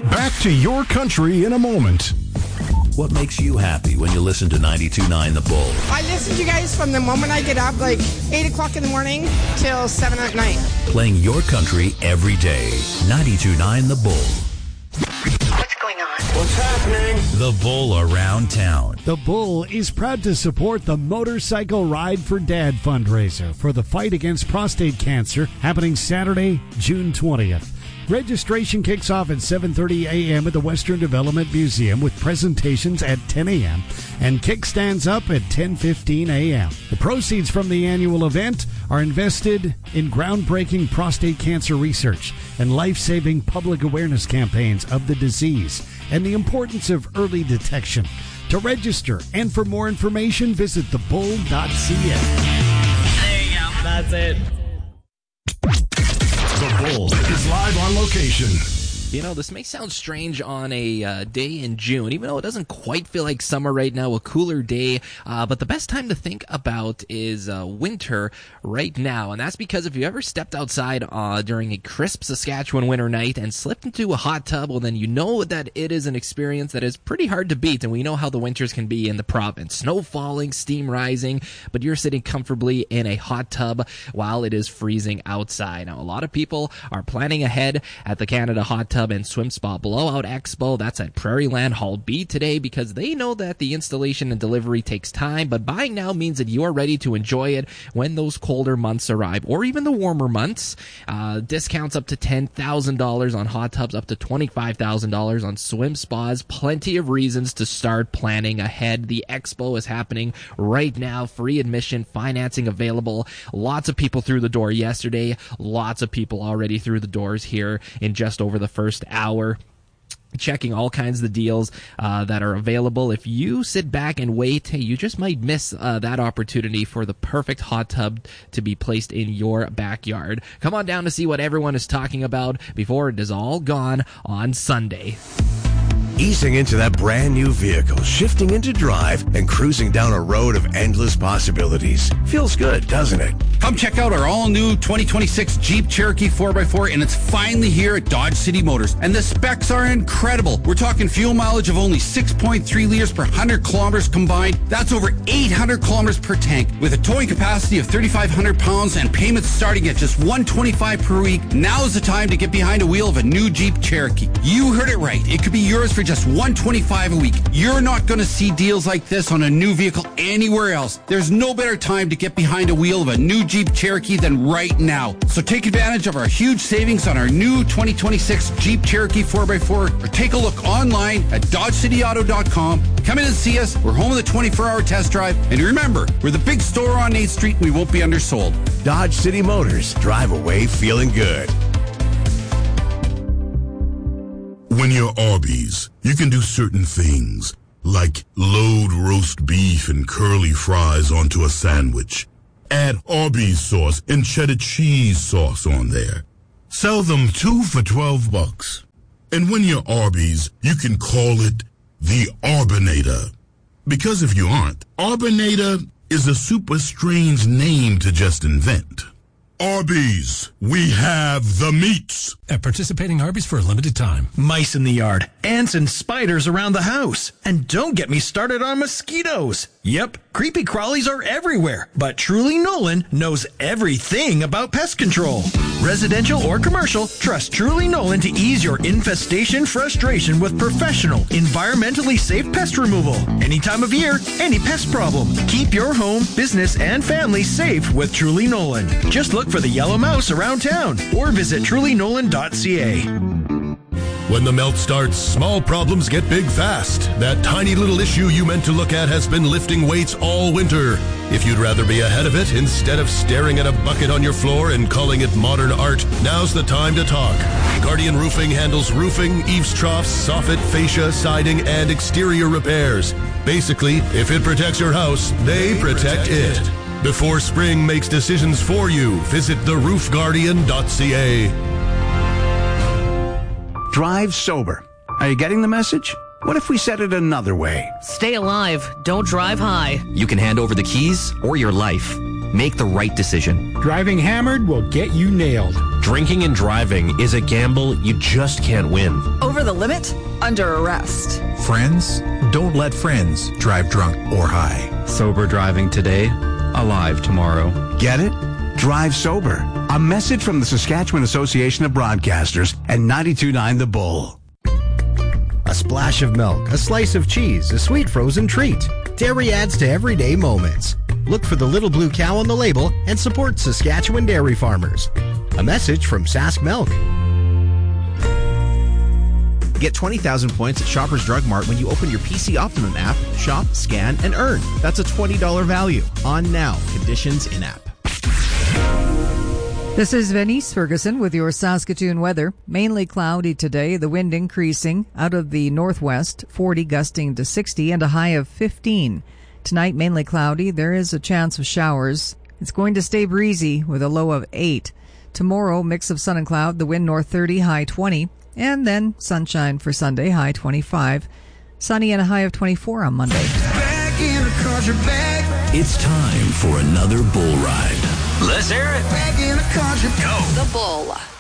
Back to your country in a moment. What makes you happy when you listen to 92.9 The Bull? I listen to you guys from the moment I get up, like 8 o'clock in the morning till 7 at night. Playing your country every day. 92.9 The Bull. What's going on? What's happening? The Bull Around Town. The Bull is proud to support the Motorcycle Ride for Dad fundraiser for the fight against prostate cancer happening Saturday, June 20th. Registration kicks off at 7:30 a.m. at the Western Development Museum with presentations at 10 a.m. and kickstands up at 10:15 a.m. The proceeds from the annual event are invested in groundbreaking prostate cancer research and life-saving public awareness campaigns of the disease and the importance of early detection. To register and for more information, visit thebull.ca. There you go. That's it. The Bull is live on location. You know, this may sound strange on a day in June, even though it doesn't quite feel like summer right now, a cooler day. But the best time to think about is winter right now. And that's because if you ever stepped outside during a crisp Saskatchewan winter night and slipped into a hot tub, well, then you know that it is an experience that is pretty hard to beat. And we know how the winters can be in the province. Snow falling, steam rising, but you're sitting comfortably in a hot tub while it is freezing outside. Now, a lot of people are planning ahead at the Canada Hot Tub and Swim Spa Blowout Expo. That's at Prairieland Hall B today because they know that the installation and delivery takes time, but buying now means that you are ready to enjoy it when those colder months arrive, or even the warmer months. Discounts up to $10,000 on hot tubs, up to $25,000 on swim spas. Plenty of reasons to start planning ahead. The expo is happening right now. Free admission, financing available. Lots of people through the door yesterday. Lots of people already through the doors here in just over the first hour, checking all kinds of the deals that are available. If you sit back and wait, hey, you just might miss that opportunity for the perfect hot tub to be placed in your backyard. Come on down to see what everyone is talking about before it is all gone on Sunday. Easing into that brand new vehicle, shifting into drive, and cruising down a road of endless possibilities. Feels good, doesn't it? Come check out our all-new 2026 Jeep Cherokee 4x4, and it's finally here at Dodge City Motors. And the specs are incredible. We're talking fuel mileage of only 6.3 liters per 100 kilometers combined. That's over 800 kilometers per tank. With a towing capacity of 3,500 pounds and payments starting at just $125 per week, now is the time to get behind a wheel of a new Jeep Cherokee. You heard it right. It could be yours for just $125 a week. You're not going to see deals like this on a new vehicle anywhere else. There's no better time to get behind a wheel of a new Jeep Cherokee than right now. So take advantage of our huge savings on our new 2026 Jeep Cherokee 4x4 or take a look online at DodgeCityAuto.com. Come in and see us. We're home with a 24-hour test drive. And remember, we're the big store on 8th Street. We won't be undersold. Dodge City Motors. Drive away feeling good. When you're Arby's, you can do certain things, like load roast beef and curly fries onto a sandwich. Add Arby's sauce and cheddar cheese sauce on there. Sell them 2 for $12. And when you're Arby's, you can call it the Arbinator. Because if you aren't, Arbinator is a super strange name to just invent. Arby's, we have the meats. At participating Arby's for a limited time. Mice in the yard, ants and spiders around the house. And don't get me started on mosquitoes. Yep, creepy crawlies are everywhere. But Truly Nolan knows everything about pest control. Residential or commercial, trust Truly Nolan to ease your infestation frustration with professional, environmentally safe pest removal. Any time of year, any pest problem. Keep your home, business, and family safe with Truly Nolan. Just look for the yellow mouse around town or visit trulynolan.ca. When the melt starts, small problems get big fast. That tiny little issue you meant to look at has been lifting weights all winter. If you'd rather be ahead of it, instead of staring at a bucket on your floor and calling it modern art, now's the time to talk. Guardian Roofing handles roofing, eaves troughs, soffit, fascia, siding, and exterior repairs. Basically, if it protects your house, they protect it. Before spring makes decisions for you, visit theroofguardian.ca. Drive sober. Are you getting the message? What if we said it another way? Stay alive. Don't drive high. You can hand over the keys or your life. Make the right decision. Driving hammered will get you nailed. Drinking and driving is a gamble you just can't win. Over the limit? Under arrest. Friends? Don't let friends drive drunk or high. Sober driving today, alive tomorrow. Get it? Drive sober. A message from the Saskatchewan Association of Broadcasters and 92.9 The Bull. A splash of milk, a slice of cheese, a sweet frozen treat. Dairy adds to everyday moments. Look for the little blue cow on the label and support Saskatchewan dairy farmers. A message from Sask Milk. Get 20,000 points at Shoppers Drug Mart when you open your PC Optimum app, shop, scan, and earn. That's a $20 value. On now. Conditions in-app. This is Venice Ferguson with your Saskatoon weather. Mainly cloudy today, the wind increasing out of the northwest, 40 gusting to 60 and a high of 15. Tonight, mainly cloudy. There is a chance of showers. It's going to stay breezy with a low of 8. Tomorrow, mix of sun and cloud, the wind north 30, high 20. And then sunshine for Sunday, high 25. Sunny and a high of 24 on Monday. It's time for another bull ride. Let's hear it. Go. The Bull.